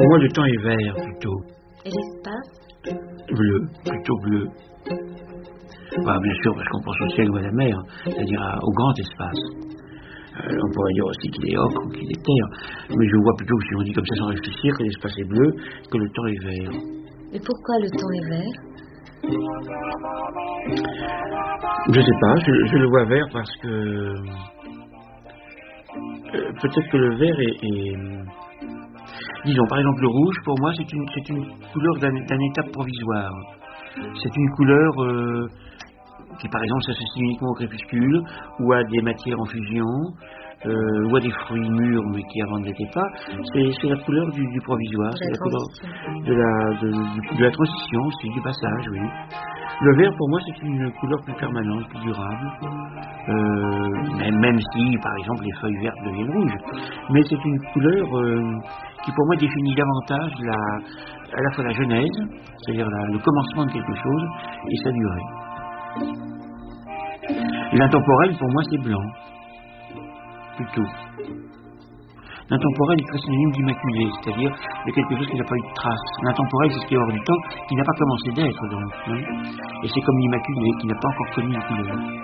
Pour moi, le temps est vert plutôt. Et l'espace? Bleu, plutôt bleu. Bah, bien sûr, parce qu'on pense au ciel ou à la mer, c'est-à-dire au grand espace. On pourrait dire aussi qu'il est ocre ou qu'il est terre, mais je vois plutôt, si on dit comme ça sans réfléchir, que l'espace est bleu, que le temps est vert. Et pourquoi le temps est vert? Je sais pas, je le vois vert parce que peut-être que le vert est disons par exemple le rouge pour moi c'est une couleur d'un état provisoire. C'est une couleur qui par exemple s'associe uniquement au crépuscule ou à des matières en fusion ou à des fruits mûrs mais qui avant ne l'étaient pas. C'est la couleur du provisoire, c'est la couleur de la transition, c'est du passage, oui. Le vert pour moi c'est une couleur plus permanente, plus durable, même si par exemple les feuilles vertes deviennent rouges, mais c'est une couleur qui pour moi définit davantage à la fois la genèse, c'est-à-dire le commencement de quelque chose et sa durée. L'intemporel pour moi c'est blanc, plutôt. L'intemporel est très synonyme d'immaculé, c'est-à-dire de quelque chose qui n'a pas eu de trace. L'intemporel, c'est ce qui est hors du temps, qui n'a pas commencé d'être, donc. Hein. Et c'est comme l'immaculé, qui n'a pas encore connu la couleur.